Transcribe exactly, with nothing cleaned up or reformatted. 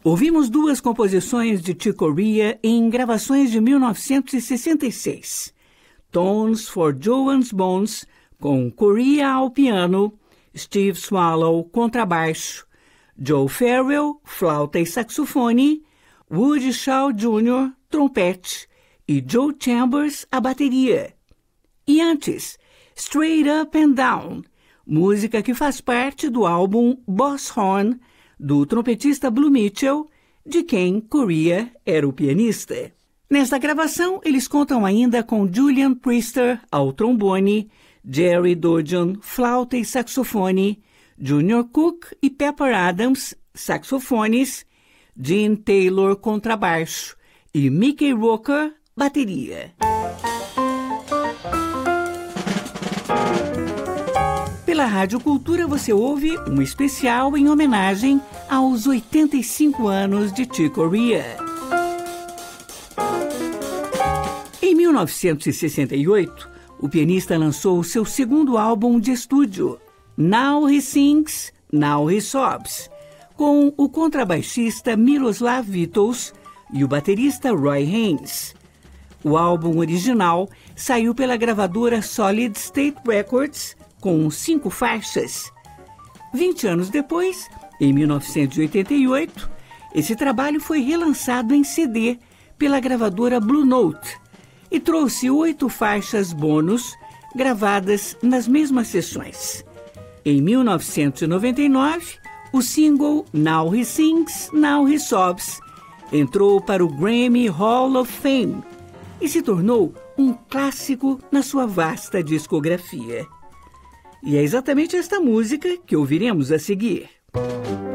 Ouvimos duas composições de Chick Corea em gravações de mil novecentos e sessenta e seis. Tones for Joanne's Bones, com Corea ao piano, Steve Swallow, contrabaixo, Joe Farrell, flauta e saxofone, Woody Shaw Júnior, trompete, e Joe Chambers, a bateria. E antes, Straight Up and Down, música que faz parte do álbum Boss Horn, do trompetista Blue Mitchell, de quem Corea era o pianista. Nesta gravação, eles contam ainda com Julian Priester ao trombone, Jerry Dodgen, flauta e saxofone, Junior Cook e Pepper Adams, saxofones, Gene Taylor, contrabaixo e Mickey Roker, bateria. Pela Rádio Cultura você ouve um especial em homenagem aos oitenta e cinco anos de Chick Corea. Em mil novecentos e sessenta e oito, o pianista lançou o seu segundo álbum de estúdio, Now He Sings, Now He Sobs, com o contrabaixista Miroslav Vitous e o baterista Roy Haynes. O álbum original saiu pela gravadora Solid State Records, com cinco faixas. Vinte anos depois, em mil novecentos e oitenta e oito, esse trabalho foi relançado em C D pela gravadora Blue Note e trouxe oito faixas bônus gravadas nas mesmas sessões. Em mil novecentos e noventa e nove, o single Now He Sings, Now He Sobs entrou para o Grammy Hall of Fame e se tornou um clássico na sua vasta discografia. E é exatamente esta música que ouviremos a seguir.